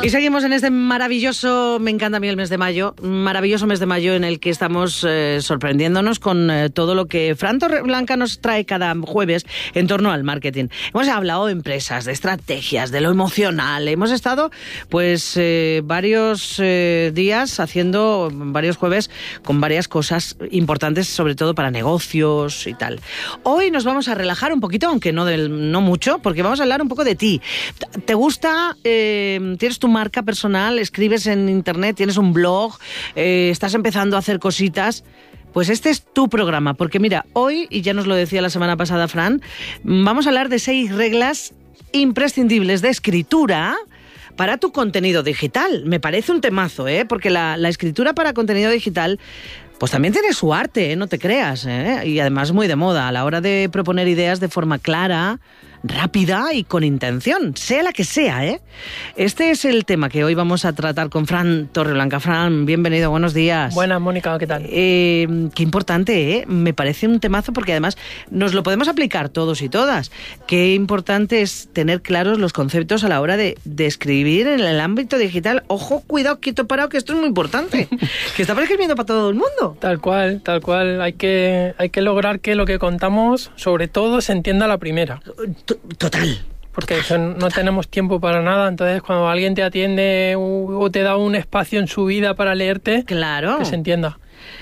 Y seguimos en este maravilloso, me encanta a mí el mes de mayo, maravilloso mes de mayo en el que estamos sorprendiéndonos con todo lo que Fran Torreblanca nos trae cada jueves en torno al marketing. Hemos hablado de empresas, de estrategias, de lo emocional. Hemos estado pues varios días haciendo varios jueves con varias cosas importantes, sobre todo para negocios y tal. Hoy nos vamos a relajar un poquito, aunque no mucho, porque vamos a hablar un poco de ti. ¿Te gusta? ¿Tienes tu marca personal? ¿Escribes en internet? ¿Tienes un blog? ¿Estás empezando a hacer cositas? Pues este es tu programa, porque mira, hoy, y ya nos lo decía la semana pasada Fran, vamos a hablar de 6 reglas imprescindibles de escritura para tu contenido digital. Me parece un temazo, porque la escritura para contenido digital pues también tiene su arte, no te creas, y además muy de moda a la hora de proponer ideas de forma clara, rápida y con intención, sea la que sea, Este es el tema que hoy vamos a tratar con Fran Torreblanca. Fran, bienvenido, buenos días. Buenas, Mónica, ¿qué tal? Qué importante, Me parece un temazo porque además nos lo podemos aplicar todos y todas. Qué importante es tener claros los conceptos a la hora de escribir en el ámbito digital. Ojo, cuidado, quieto, parado, que esto es muy importante. Que estamos escribiendo para todo el mundo. Tal cual. Hay que lograr que lo que contamos, sobre todo, se entienda a la primera. Total. Porque no tenemos tiempo para nada, entonces cuando alguien te atiende o te da un espacio en su vida para leerte, claro, que se entienda.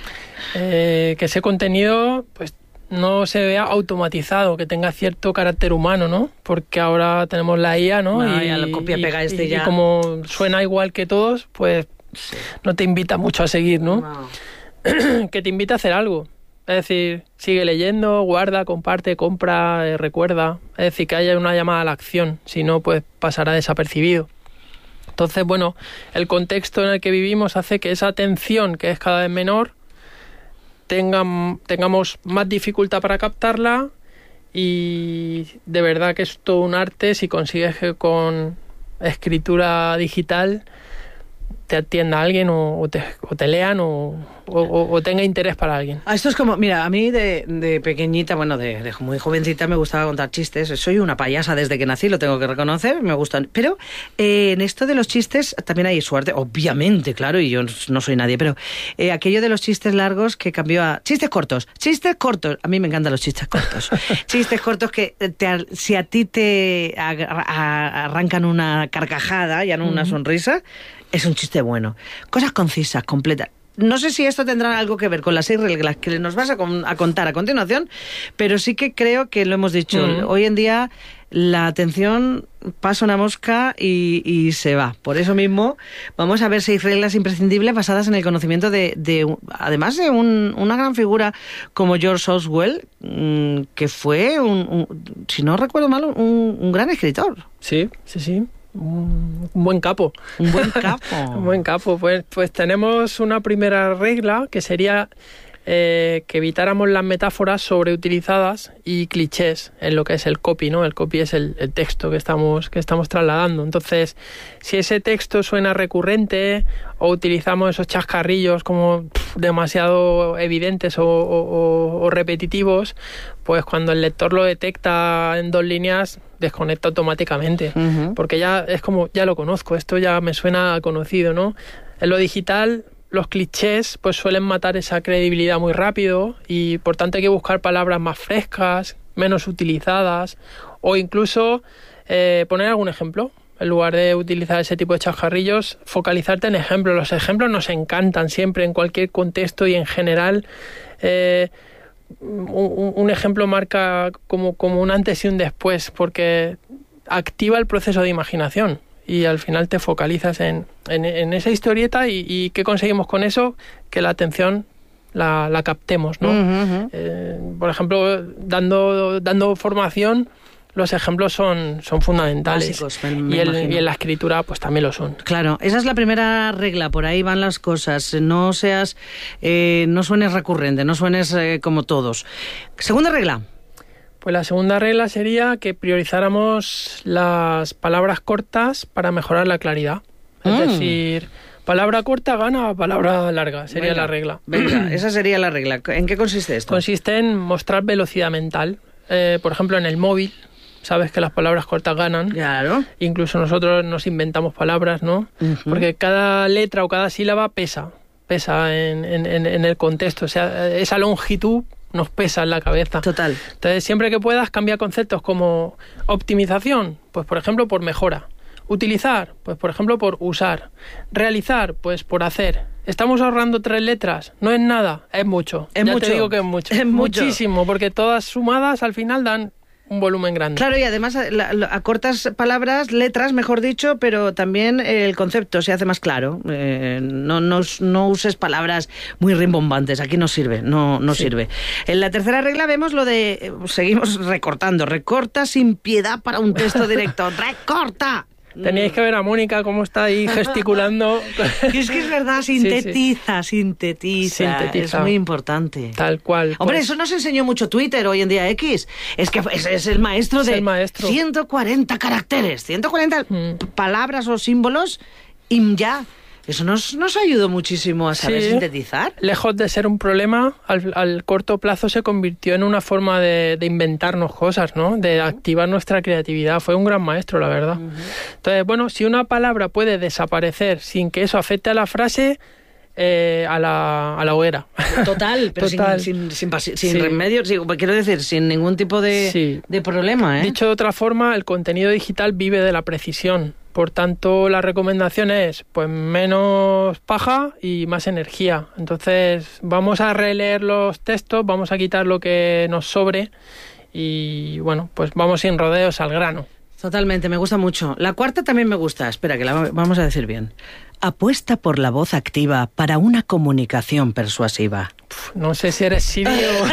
Que ese contenido pues no se vea automatizado, que tenga cierto carácter humano, ¿no? Porque ahora tenemos la IA, ¿no? Ya lo copia, pega ya. Y como suena igual que todos, pues sí, no te invita mucho a seguir, ¿no? Que te invita a hacer algo. Es decir, sigue leyendo, guarda, comparte, compra, recuerda. Es decir, que haya una llamada a la acción. Si no, pues pasará desapercibido. Entonces, bueno, el contexto en el que vivimos hace que esa atención, que es cada vez menor, tengamos más dificultad para captarla, y de verdad que es todo un arte si consigues que con escritura digital te atienda a alguien o te lean o tenga interés para alguien. Esto es como, mira, a mí de pequeñita, bueno, de muy jovencita me gustaba contar chistes. Soy una payasa desde que nací, lo tengo que reconocer, me gustan. Pero en esto de los chistes también hay suerte, obviamente, claro, y yo no soy nadie, pero aquello de los chistes largos que cambió a chistes cortos. A mí me encantan los chistes cortos. Chistes cortos que si a ti te arrancan una carcajada, ya no una sonrisa, es un chiste bueno. Cosas concisas, completas. No sé si esto tendrá algo que ver con las 6 reglas que nos vas a contar a continuación, pero sí que creo que lo hemos dicho. Hoy en día la atención pasa una mosca y se va. Por eso mismo vamos a ver 6 reglas imprescindibles basadas en el conocimiento además de una gran figura como George Orwell, que fue, si no recuerdo mal, un gran escritor. Sí. Un buen capo. Un buen capo. Un buen capo. Pues tenemos una primera regla que sería que evitáramos las metáforas sobreutilizadas y clichés en lo que es el copy, ¿no? El copy es el texto que estamos trasladando. Entonces, si ese texto suena recurrente o utilizamos esos chascarrillos como demasiado evidentes o repetitivos, pues cuando el lector lo detecta en 2 líneas, desconecta automáticamente. Porque ya es como, ya lo conozco, esto ya me suena conocido, ¿no? En lo digital, los clichés pues suelen matar esa credibilidad muy rápido, y por tanto hay que buscar palabras más frescas, menos utilizadas, o incluso poner algún ejemplo. En lugar de utilizar ese tipo de chascarrillos, focalizarte en ejemplos. Los ejemplos nos encantan siempre en cualquier contexto, y en general un ejemplo marca como un antes y un después, porque activa el proceso de imaginación y al final te focalizas en esa historieta, y ¿qué conseguimos con eso? Que la atención la captemos, ¿no? Por ejemplo, dando formación, los ejemplos son fundamentales. Básicos, y en la escritura pues también lo son. Claro, esa es la primera regla, por ahí van las cosas. No suenes recurrente, no suenes como todos. Segunda regla. Pues la segunda regla sería que priorizáramos las palabras cortas para mejorar la claridad. Es decir, palabra corta gana palabra larga, sería la regla. Venga, esa sería la regla. ¿En qué consiste esto? Consiste en mostrar velocidad mental. Por ejemplo, en el móvil, sabes que las palabras cortas ganan. Claro. Incluso nosotros nos inventamos palabras, ¿no? Uh-huh. Porque cada letra o cada sílaba pesa en el contexto. O sea, esa longitud nos pesa en la cabeza. Total. Entonces, siempre que puedas, cambia conceptos como optimización, pues por ejemplo por mejora. Utilizar, pues por ejemplo por usar. Realizar, pues por hacer. ¿Estamos ahorrando 3 letras? No es nada, es mucho. Es mucho. Te digo que es mucho. Es mucho. Muchísimo, porque todas sumadas al final dan un volumen grande. Claro, y además acortas palabras, letras, mejor dicho, pero también el concepto se hace más claro. No uses palabras muy rimbombantes, aquí no sirve, no Sí. sirve. En la tercera regla vemos lo de, seguimos recortando, recorta sin piedad para un texto directo, ¡recorta! Teníais que ver a Mónica cómo está ahí gesticulando. Y es que es verdad, sintetiza. Sintetiza. Es muy importante. Tal cual. Hombre, pues, eso nos enseñó mucho Twitter hoy en día X. Es que es el maestro Es de el maestro. 140 caracteres, 140 palabras o símbolos y ya. Eso nos ayudó muchísimo a saber Sí. sintetizar. Lejos de ser un problema, al corto plazo se convirtió en una forma de inventarnos cosas, ¿no? De activar nuestra creatividad. Fue un gran maestro, la verdad. Entonces, bueno, si una palabra puede desaparecer sin que eso afecte a la frase, a la hoguera. Total, pero Total. sin Sí. remedio, quiero decir, sin ningún tipo Sí. de problema, ¿eh? Dicho de otra forma, el contenido digital vive de la precisión. Por tanto, la recomendación es pues menos paja y más energía. Entonces, vamos a releer los textos, vamos a quitar lo que nos sobre y bueno, pues vamos sin rodeos al grano. Totalmente, me gusta mucho. La cuarta también me gusta, espera, que la vamos a decir bien. Apuesta por la voz activa para una comunicación persuasiva. No sé si eres sirio.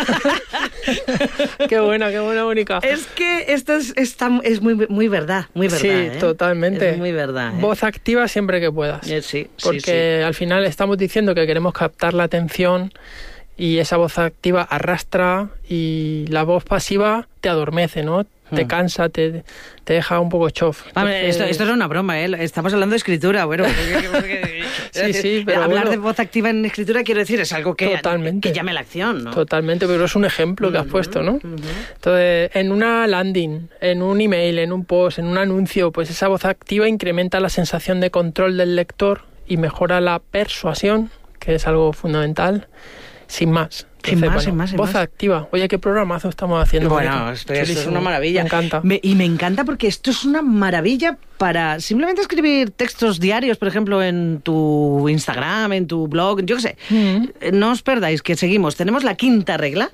Qué buena, Mónica. Es que esto es muy verdad, muy verdad. Sí, ¿eh? totalmente. Es muy verdad. ¿eh? Voz activa siempre que puedas. Sí, Porque al final estamos diciendo que queremos captar la atención y esa voz activa arrastra y la voz pasiva te adormece, ¿no? Te cansa, te deja un poco chof. Hombre, esto es una broma, ¿eh? Estamos hablando de escritura, bueno. Sí, pero hablar bueno, de voz activa en escritura, quiero decir, es algo que Totalmente. llame a la acción, ¿no? Totalmente, pero es un ejemplo que has puesto, ¿no? Entonces, en una landing, en un email, en un post, en un anuncio, pues esa voz activa incrementa la sensación de control del lector y mejora la persuasión, que es algo fundamental, sin más. Sin más. Voz activa. Oye, ¿qué programazo estamos haciendo? Bueno, esto es una maravilla. Me encanta. Y me encanta porque esto es una maravilla para simplemente escribir textos diarios, por ejemplo, en tu Instagram, en tu blog, yo qué sé. No os perdáis, que seguimos. Tenemos la quinta regla,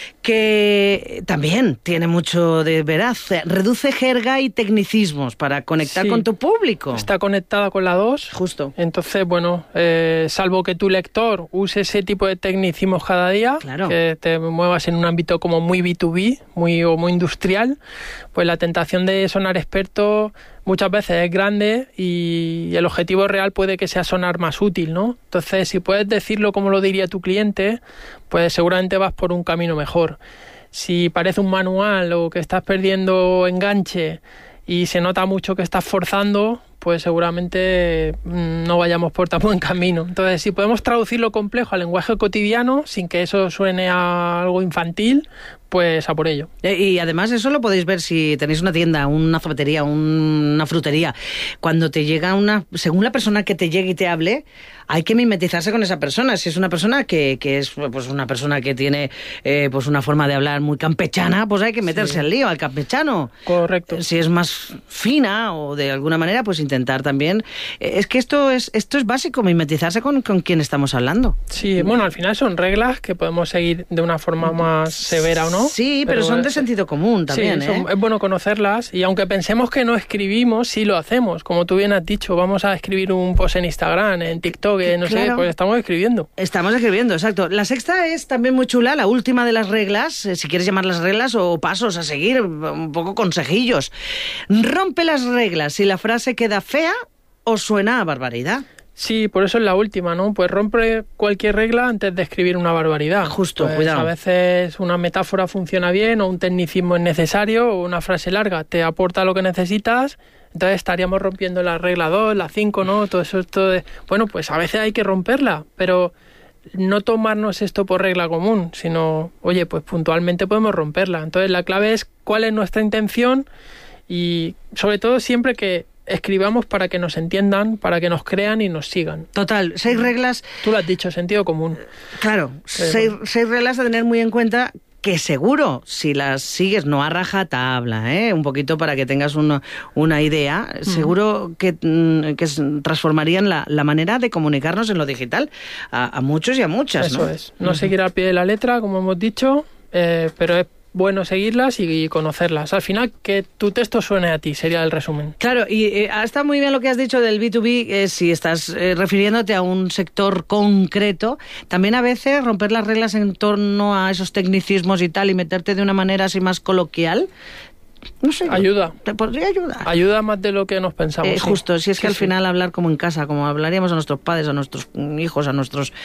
que también tiene mucho de veraz. Reduce jerga y tecnicismos para conectar con tu público. Está conectada con la 2. Justo. Entonces, bueno, salvo que tu lector use ese tipo de tecnicismos cada día, Claro. que te muevas en un ámbito como muy B2B, muy industrial, pues la tentación de sonar experto muchas veces es grande y el objetivo real puede que sea sonar más útil, ¿no? Entonces, si puedes decirlo como lo diría tu cliente, pues seguramente vas por un camino mejor. Si parece un manual o que estás perdiendo enganche y se nota mucho que estás forzando, pues seguramente no vayamos por tan buen camino. Entonces, si podemos traducir lo complejo al lenguaje cotidiano sin que eso suene a algo infantil, pues a por ello. Y además eso lo podéis ver si tenéis una tienda, una zapatería, una frutería. Cuando te llega según la persona que te llegue y te hable, hay que mimetizarse con esa persona. Si es una persona que es pues una persona que tiene pues una forma de hablar muy campechana, pues hay que meterse al lío, al campechano. Correcto. Si es más fina o de alguna manera, pues intentar también. Es que esto es básico, mimetizarse con quien estamos hablando. Sí, bueno, al final son reglas que podemos seguir de una forma más severa o no. Sí, pero son de sentido común también, sí, es bueno conocerlas y aunque pensemos que no escribimos, sí lo hacemos. Como tú bien has dicho, vamos a escribir un post en Instagram, en TikTok, no sé, pues estamos escribiendo. Estamos escribiendo, exacto. La sexta es también muy chula, la última de las reglas, si quieres llamarlas reglas o pasos a seguir, un poco consejillos. Rompe las reglas si la frase queda fea o suena a barbaridad. Sí, por eso es la última, ¿no? Pues rompe cualquier regla antes de escribir una barbaridad. Justo, pues cuidado. A veces una metáfora funciona bien o un tecnicismo es necesario o una frase larga te aporta lo que necesitas, entonces estaríamos rompiendo la regla 2, la 5, ¿no? Todo eso, bueno, pues a veces hay que romperla, pero no tomarnos esto por regla común, sino, oye, pues puntualmente podemos romperla. Entonces la clave es cuál es nuestra intención y sobre todo siempre que escribamos para que nos entiendan, para que nos crean y nos sigan. Total, 6 reglas... Tú lo has dicho, sentido común. Claro, 6 reglas a tener muy en cuenta, que seguro, si las sigues, no a rajatabla, un poquito para que tengas una idea, seguro que transformarían la manera de comunicarnos en lo digital a muchos y a muchas. Eso es, no seguir al pie de la letra, como hemos dicho, pero es bueno seguirlas y conocerlas. Al final, que tu texto suene a ti, sería el resumen. Claro, y está muy bien lo que has dicho del B2B, si estás refiriéndote a un sector concreto. También a veces romper las reglas en torno a esos tecnicismos y tal, y meterte de una manera así más coloquial, no sé. Ayuda. Te podría ayudar. Ayuda más de lo que nos pensamos. Justo, si es que al final hablar como en casa, como hablaríamos a nuestros padres, a nuestros hijos, a nuestros